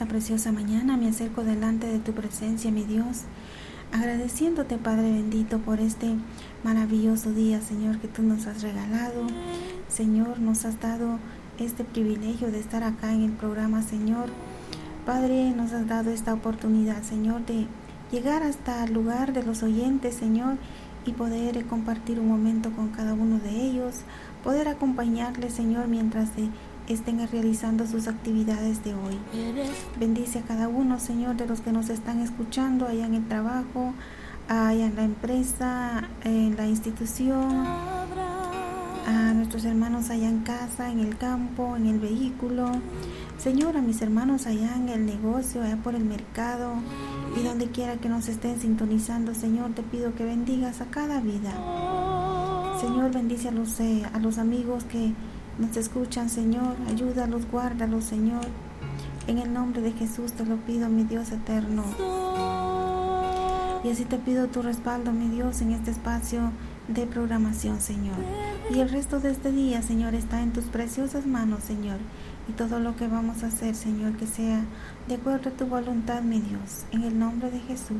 preciosa mañana me acerco delante de tu presencia, mi Dios, agradeciéndote, Padre bendito, por este maravilloso día, Señor, que tú nos has regalado. Señor, nos has dado este privilegio de estar acá en el programa, Señor. Padre, nos has dado esta oportunidad, Señor, de llegar hasta el lugar de los oyentes, Señor, y poder compartir un momento con cada uno de ellos, poder acompañarles, Señor, mientras estén realizando sus actividades de hoy. Bendice a cada uno, Señor, de los que nos están escuchando allá en el trabajo, allá en la empresa, en la institución, a nuestros hermanos allá en casa, en el campo, en el vehículo. Señor, a mis hermanos allá en el negocio, allá por el mercado y donde quiera que nos estén sintonizando, Señor, te pido que bendigas a cada vida. Señor, bendice a los amigos que nos escuchan, Señor, ayúdalos, guárdalos, Señor. En el nombre de Jesús te lo pido, mi Dios eterno. Y así te pido tu respaldo, mi Dios, en este espacio de programación, Señor. Y el resto de este día, Señor, está en tus preciosas manos, Señor. Y todo lo que vamos a hacer, Señor, que sea de acuerdo a tu voluntad, mi Dios. En el nombre de Jesús